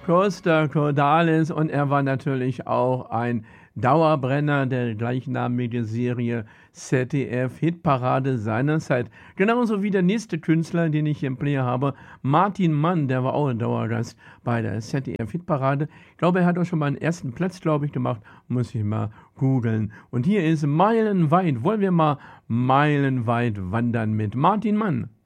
Costa Cordalis, und er war natürlich auch ein Dauerbrenner der gleichnamigen Serie ZDF-Hitparade seiner Zeit. Genauso wie der nächste Künstler, den ich hier im Player habe, Martin Mann, der war auch ein Dauergast bei der ZDF-Hitparade. Ich glaube, er hat auch schon mal einen ersten Platz, glaube ich, gemacht. Muss ich mal googeln. Und hier ist Meilenweit. Wollen wir mal meilenweit wandern mit Martin Mann?